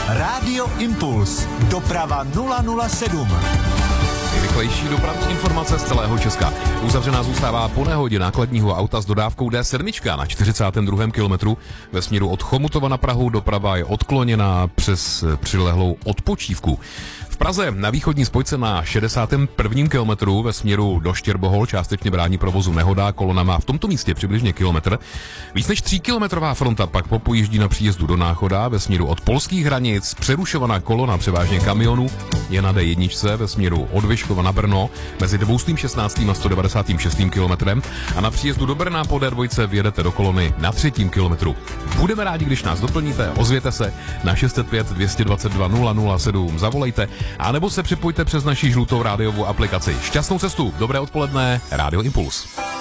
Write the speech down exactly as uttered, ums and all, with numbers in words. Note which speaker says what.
Speaker 1: Rádio Impuls. Doprava nula nula sedm.
Speaker 2: Nejrychlejší dopravní informace z celého Česka. Uzavřená zůstává po nehodě nákladního auta s dodávkou D sedm na čtyřicátém druhém kilometru. Ve směru od Chomutova na Prahu doprava je odkloněná přes přilehlou odpočívku. V Praze na východní spojce na šedesátém prvním kilometru ve směru do Štěrbohol částečně brání provozu nehoda, kolona má v tomto místě přibližně kilometr. Víc než tříkilometrová fronta pak popojíždí na příjezdu do Náchoda ve směru od polských hranic. Přerušovaná kolona převážně kamionů je na D jedna ve směru od Vyškova na Brno mezi dvěstě šestnáct a sto devadesát šest kilometrem a na příjezdu do Brna po D dva vjedete do kolony na třetím kilometru. Budeme rádi, když nás doplníte, ozvěte se na šest set pět dvě stě dvacet dva nula nula sedm, zavolejte a nebo se připojte přes naši žlutou rádiovou aplikaci. Šťastnou cestu, dobré odpoledne, Rádio Impuls.